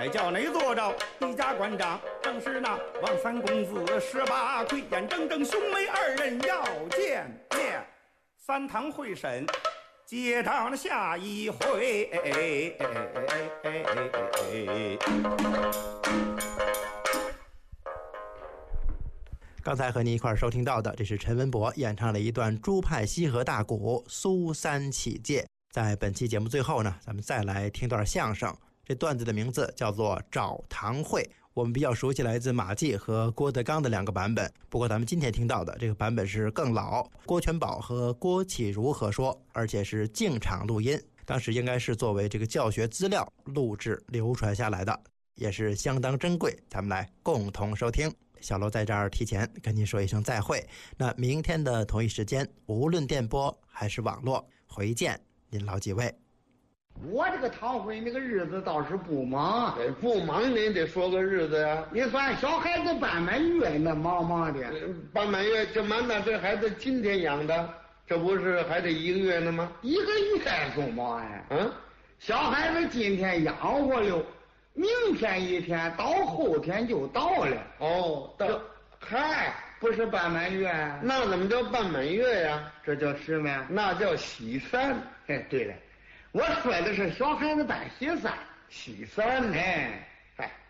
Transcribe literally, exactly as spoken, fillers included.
在轿内坐着一家关张，正是那王三公子十八跪，眼睁睁兄妹二人要见面。三堂会审接着下一回。 刚才和您一块儿收听到的，这是陈文博演唱了一段朱派西河大鼓苏三起解。在本期节目最后呢，咱们再来听段相声。这段子的名字叫做《找堂会》，我们比较熟悉来自马季和郭德纲的两个版本，不过咱们今天听到的这个版本是更老，郭全宝和郭启儒合说，而且是进场录音，当时应该是作为这个教学资料录制流传下来的，也是相当珍贵，咱们来共同收听。小楼在这儿提前跟您说一声再会，那明天的同一时间，无论电波还是网络，回见您老几位。 我这个堂会那个日子倒是不忙， 不忙你也得说个日子呀。 你算小孩子办满月那忙忙的， 办满月这满那这孩子今天养的，这不是还得一个月呢吗？ 一个月就忙呀。 嗯， 小孩子今天养活了，明天一天到后天就到了。 哦，到嗨，不是办满月， 那怎么叫办满月呀？ 这叫什么？ 那叫喜三。 哎，对了，我说的是小孩子办喜三。 喜三， 哎，哎。